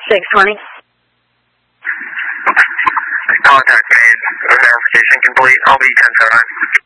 620. Contact made. Verification complete. I'll be 10-9.